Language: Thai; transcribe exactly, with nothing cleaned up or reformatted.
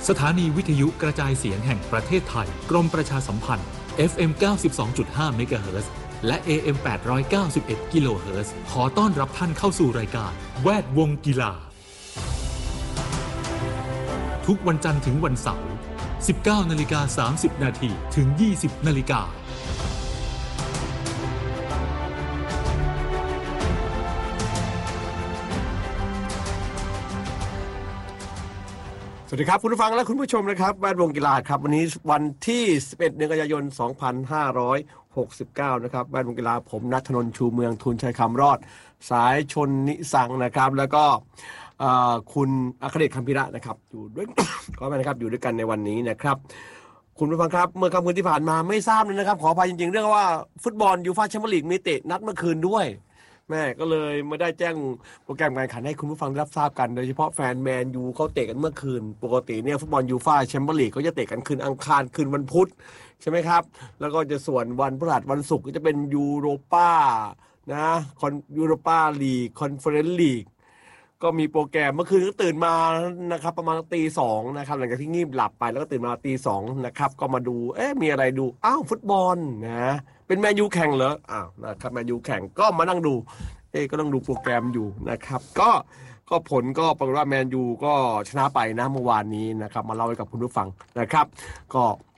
สถานีวิทยุกระจายเสียงแห่งประเทศไทยกรมประชาสัมพันธ์ เอฟ เอ็ม เก้าสิบสองจุดห้า เมกะเฮิรตซ์และ เอ เอ็ม แปดร้อยเก้าสิบเอ็ด กิโลเฮิรตซ์ขอต้อนรับท่านเข้าสู่รายการแวดวงกีฬาทุกวันจันทร์ถึงวันเสาร์ สิบเก้านาฬิกาสามสิบนาทีถึง ยี่สิบนาฬิกาสวัสดีครับคุณผู้ฟังและคุณผู้ชมนะครับแวดวงกีฬาครับวันนี้วันที่สิบเอ็ดกันยายนสองพันห้าร้อยหกสิบเก้านะครับแวดวงกีฬาผมณัฐนนท์ชูเมืองทุนชัยคำรอดสายชนนิสังนะครับแล้วก็คุณอัครเดชคำพิระนะครับอยู่ด้วย ก็ไปนะครับอยู่ด้วยกันในวันนี้นะครับคุณผู้ฟังครับเมื่อค่ำคืนที่ผ่านมาไม่ทราบเลยนะครับขออภัยจริงๆเรื่องว่าฟุตบอลยูฟ่าแชมเปี้ยนลีกมีเตะนัดเมื่อคืนด้วยแม่ก็เลยไม่ได้แจ้งโปรแกรมการแข่งขันให้คุณผู้ฟังได้รับทราบกันโดยเฉพาะแฟนแมนยูเขาเตะกันเมื่อคืนปกติเนี่ยฟุตบอลยูฟ่าแชมเปี้ยนลีกเขาจะเตะกันคืนอังคารคืนวันพุธใช่ไหมครับแล้วก็จะส่วนวันพฤหัสวันศุกร์ก็จะเป็นยูโรป้านะคอนยูโรป้าลีกคอนเฟอเรนซ์ลีกก็มีโปรแกรมเมื่อคืนก็ตื่นมานะครับประมาณตีสองนะครับหลังจากที่งีบหลับไปแล้วก็ตื่นมาตีสองนะครับก็มาดูเอ๊ะมีอะไรดูอ้าวฟุตบอลนะเป็นแมนยูแข่งเหรออ้าวนะครับแมนยูแข่งก็มานั่งดูเอ๊ะก็ต้องดูโปรแกรมอยู่นะครับก็ก็ผลก็ปรากฏว่าแมนยูก็ชนะไปนะเมื่อวานนี้นะครับมาเล่าให้กับคุณผู้ฟังนะครับก็